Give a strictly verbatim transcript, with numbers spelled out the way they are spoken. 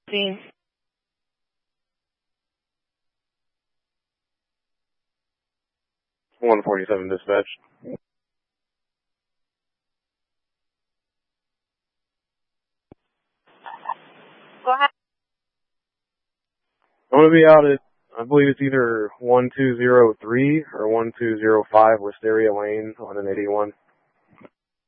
Scene. one forty-seven dispatch. Go ahead. I'm going to be out at, I believe it's either one two zero three or one two zero five Wisteria Lane on an eighty-one.